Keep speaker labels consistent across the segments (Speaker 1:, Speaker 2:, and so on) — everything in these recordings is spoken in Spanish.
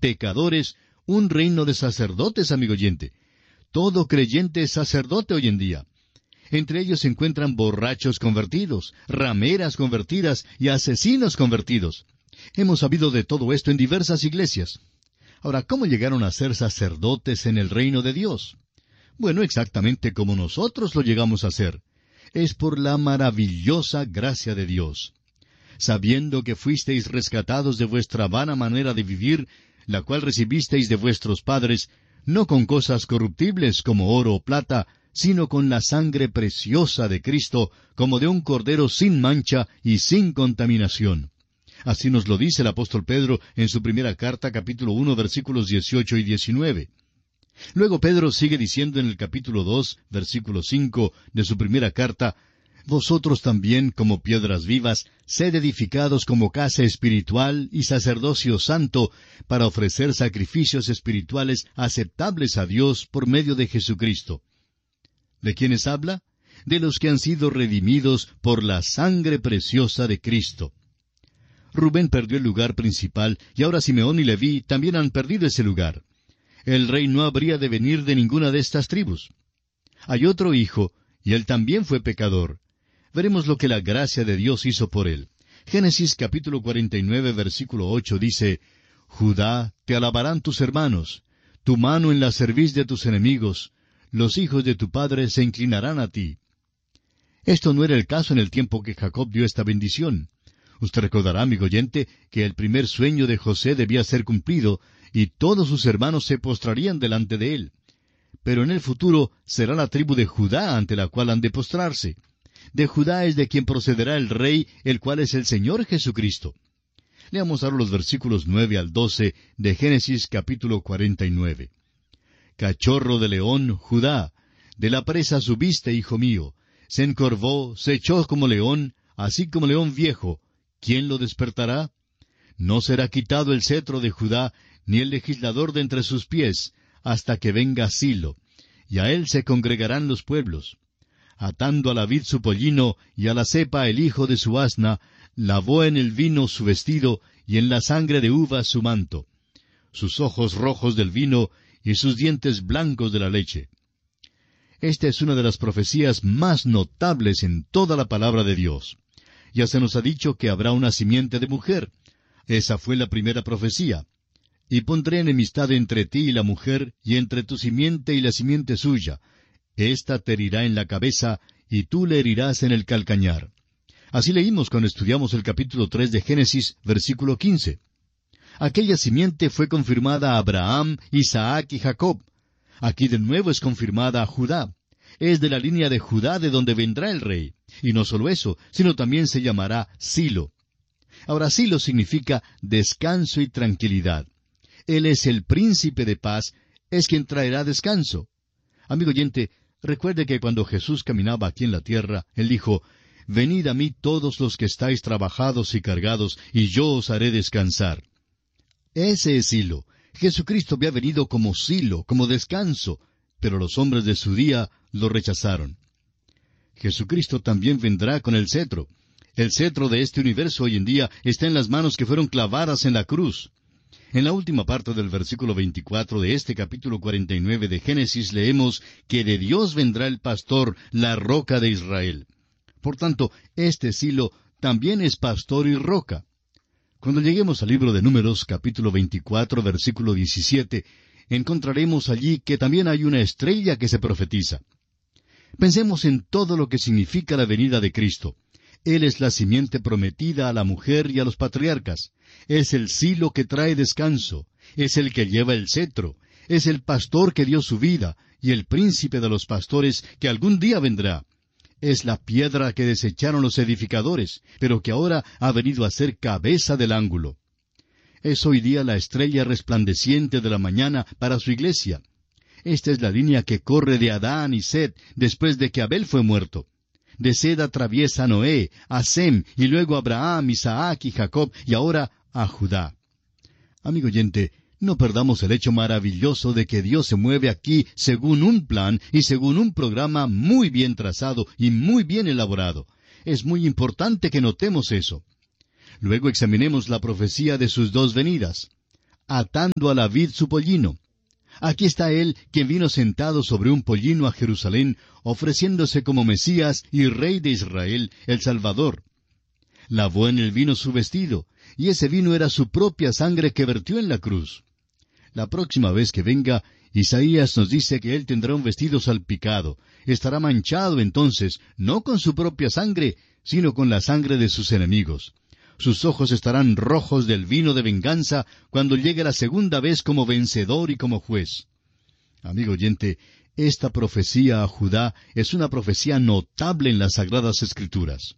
Speaker 1: pecadores, un reino de sacerdotes, amigo oyente. Todo creyente es sacerdote hoy en día. Entre ellos se encuentran borrachos convertidos, rameras convertidas y asesinos convertidos. Hemos sabido de todo esto en diversas iglesias. Ahora, ¿cómo llegaron a ser sacerdotes en el reino de Dios? Bueno, exactamente como nosotros lo llegamos a ser. Es por la maravillosa gracia de Dios. Sabiendo que fuisteis rescatados de vuestra vana manera de vivir, la cual recibisteis de vuestros padres, no con cosas corruptibles como oro o plata, sino con la sangre preciosa de Cristo, como de un cordero sin mancha y sin contaminación. Así nos lo dice el apóstol Pedro en su primera carta, capítulo 1, versículos 18 y 19. Luego Pedro sigue diciendo en el capítulo 2, versículo 5 de su primera carta, «Vosotros también, como piedras vivas, sed edificados como casa espiritual y sacerdocio santo, para ofrecer sacrificios espirituales aceptables a Dios por medio de Jesucristo». ¿De quiénes habla? De los que han sido redimidos por la sangre preciosa de Cristo. Rubén perdió el lugar principal, y ahora Simeón y Leví también han perdido ese lugar. El rey no habría de venir de ninguna de estas tribus. Hay otro hijo, y él también fue pecador. Veremos lo que la gracia de Dios hizo por él. Génesis capítulo 49, versículo 8 dice, «Judá, te alabarán tus hermanos, tu mano en la cerviz de tus enemigos, los hijos de tu padre se inclinarán a ti». Esto no era el caso en el tiempo que Jacob dio esta bendición. Usted recordará, amigo oyente, que el primer sueño de José debía ser cumplido, y todos sus hermanos se postrarían delante de él. Pero en el futuro será la tribu de Judá ante la cual han de postrarse. De Judá es de quien procederá el Rey, el cual es el Señor Jesucristo. Leamos ahora los versículos 9 al 12 de Génesis capítulo 49. «Cachorro de león, Judá, de la presa subiste, hijo mío. Se encorvó, se echó como león, así como león viejo. ¿Quién lo despertará? No será quitado el cetro de Judá, ni el legislador de entre sus pies, hasta que venga Silo, y a él se congregarán los pueblos. Atando a la vid su pollino, y a la cepa el hijo de su asna, lavó en el vino su vestido, y en la sangre de uvas su manto. Sus ojos rojos del vino, y sus dientes blancos de la leche». Esta es una de las profecías más notables en toda la palabra de Dios. Ya se nos ha dicho que habrá una simiente de mujer. Esa fue la primera profecía. «Y pondré enemistad entre ti y la mujer, y entre tu simiente y la simiente suya. Ésta te herirá en la cabeza, y tú le herirás en el calcañar». Así leímos cuando estudiamos el capítulo 3 de Génesis, versículo 15. Aquella simiente fue confirmada a Abraham, Isaac y Jacob. Aquí de nuevo es confirmada a Judá. Es de la línea de Judá de donde vendrá el rey. Y no solo eso, sino también se llamará Silo. Ahora, Silo significa descanso y tranquilidad. Él es el príncipe de paz, es quien traerá descanso. Amigo oyente, recuerde que cuando Jesús caminaba aquí en la tierra, Él dijo, «Venid a mí todos los que estáis trabajados y cargados, y yo os haré descansar». Ese es Silo. Jesucristo había venido como Silo, como descanso, pero los hombres de su día lo rechazaron. Jesucristo también vendrá con el cetro. El cetro de este universo hoy en día está en las manos que fueron clavadas en la cruz. En la última parte del versículo 24 de este capítulo 49 de Génesis leemos que de Dios vendrá el pastor, la roca de Israel. Por tanto, este Silo también es pastor y roca. Cuando lleguemos al libro de Números, capítulo 24, versículo 17, encontraremos allí que también hay una estrella que se profetiza. Pensemos en todo lo que significa la venida de Cristo. Él es la simiente prometida a la mujer y a los patriarcas. Es el Silo que trae descanso. Es el que lleva el cetro. Es el pastor que dio su vida, y el príncipe de los pastores que algún día vendrá. Es la piedra que desecharon los edificadores, pero que ahora ha venido a ser cabeza del ángulo. Es hoy día la estrella resplandeciente de la mañana para su iglesia. Esta es la línea que corre de Adán y Set después de que Abel fue muerto. De Set atraviesa a Noé, a Sem, y luego a Abraham, Isaac y Jacob, y ahora a Judá. Amigo oyente, no perdamos el hecho maravilloso de que Dios se mueve aquí según un plan y según un programa muy bien trazado y muy bien elaborado. Es muy importante que notemos eso. Luego examinemos la profecía de sus dos venidas. atando a la vid su pollino. Aquí está él, quien vino sentado sobre un pollino a Jerusalén, ofreciéndose como Mesías y Rey de Israel, el Salvador. Lavó en el vino su vestido, y ese vino era su propia sangre que vertió en la cruz. La próxima vez que venga, Isaías nos dice que él tendrá un vestido salpicado. Estará manchado entonces, no con su propia sangre, sino con la sangre de sus enemigos. Sus ojos estarán rojos del vino de venganza cuando llegue la segunda vez como vencedor y como juez. Amigo oyente, esta profecía a Judá es una profecía notable en las Sagradas Escrituras.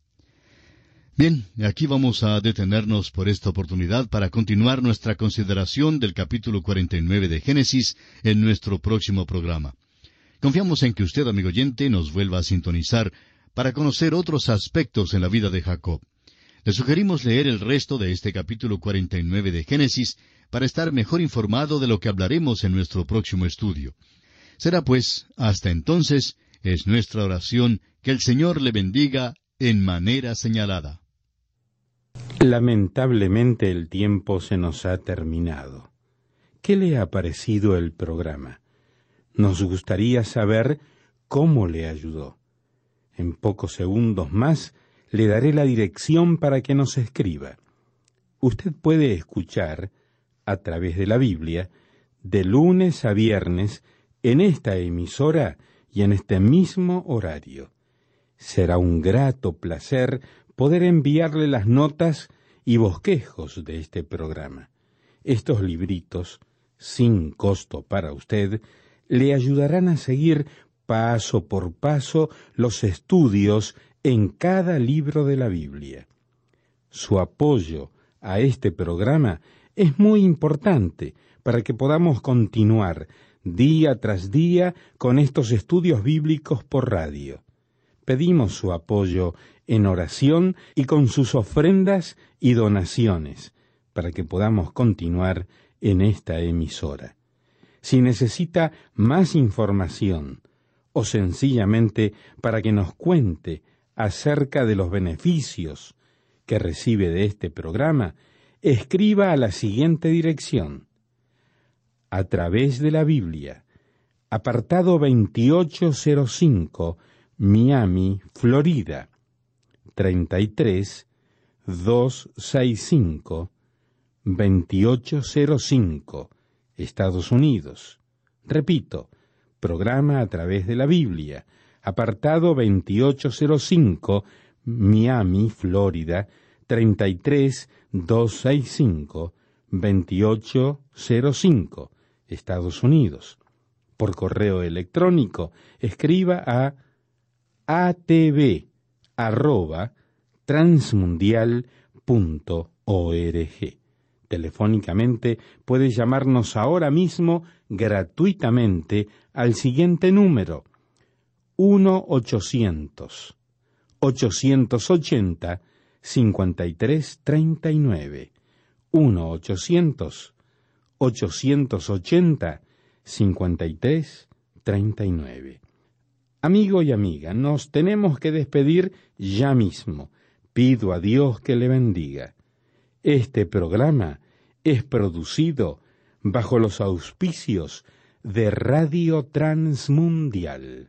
Speaker 1: Bien, aquí vamos a detenernos por esta oportunidad para continuar nuestra consideración del capítulo 49 de Génesis en nuestro próximo programa. Confiamos en que usted, amigo oyente, nos vuelva a sintonizar para conocer otros aspectos en la vida de Jacob. Le sugerimos leer el resto de este capítulo 49 de Génesis para estar mejor informado de lo que hablaremos en nuestro próximo estudio. Será pues, hasta entonces, es nuestra oración que el Señor le bendiga en manera señalada.
Speaker 2: Lamentablemente el tiempo se nos ha terminado. ¿Qué le ha parecido el programa? Nos gustaría saber cómo le ayudó. En pocos segundos más le daré la dirección para que nos escriba. Usted puede escuchar, a través de la Biblia, de lunes a viernes, en esta emisora y en este mismo horario. Será un grato placer poder enviarle las notas y bosquejos de este programa. Estos libritos, sin costo para usted, le ayudarán a seguir paso por paso los estudios en cada libro de la Biblia. Su apoyo a este programa es muy importante para que podamos continuar día tras día con estos estudios bíblicos por radio. Pedimos su apoyo en oración y con sus ofrendas y donaciones para que podamos continuar en esta emisora. Si necesita más información o sencillamente para que nos cuente acerca de los beneficios que recibe de este programa, escriba a la siguiente dirección: A través de la Biblia, apartado 2805, Miami, Florida, 33265, 2805, Estados Unidos. Repito, programa A través de la Biblia, apartado 2805, Miami, Florida, 33265, 2805, Estados Unidos. Por correo electrónico, escriba a atv@transmundial.org. Telefónicamente puede llamarnos ahora mismo gratuitamente al siguiente número: 1-800-880-5339. 1-800-880-5339. Amigo y amiga, nos tenemos que despedir ya mismo. Pido a Dios que le bendiga. Este programa es producido bajo los auspicios de Radio Transmundial.